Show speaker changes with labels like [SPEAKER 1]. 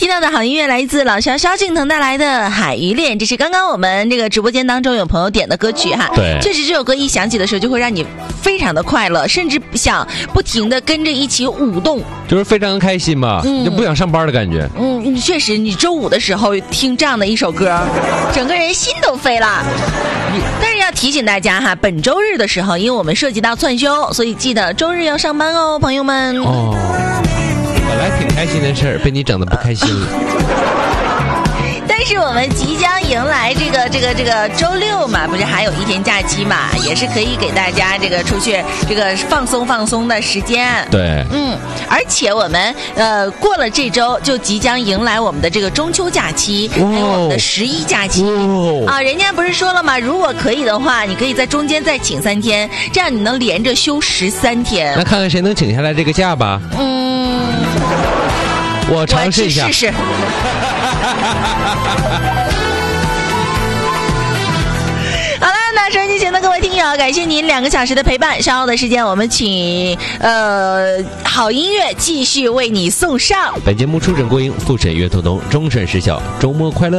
[SPEAKER 1] 听到的好音乐来自老萧萧敬腾带来的《海与恋》，这是刚刚我们这个直播间当中有朋友点的歌曲哈。
[SPEAKER 2] 对，
[SPEAKER 1] 确实这首歌一响起的时候就会让你非常的快乐，甚至想不停的跟着一起舞动，
[SPEAKER 2] 就是非常开心嘛，就不想上班的感觉。
[SPEAKER 1] 确实，你周五的时候听这样的一首歌，整个人心都飞了。但是要提醒大家哈，本周日的时候，因为我们涉及到窜休，所以记得周日要上班哦，朋友们。
[SPEAKER 2] 哦，本来挺开心的事儿，被你整得不开心了。
[SPEAKER 1] 但是我们即将迎来这个周六嘛，不是还有一天假期嘛，也是可以给大家这个出去这个放松的时间。
[SPEAKER 2] 对，
[SPEAKER 1] 而且我们过了这周就即将迎来我们的这个中秋假期，还有我们的11假期啊。人家不是说了吗？如果可以的话，你可以在中间再请3天，这样你能连着休13天。
[SPEAKER 2] 那看看谁能请下来这个假吧。我尝试一下。
[SPEAKER 1] 试试。好了，那收音机前的各位听友，感谢您2个小时的陪伴。稍后的时间，我们请好音乐继续为你送上。
[SPEAKER 2] 本节目出诊播音，复审乐透通，终审时效，周末快乐。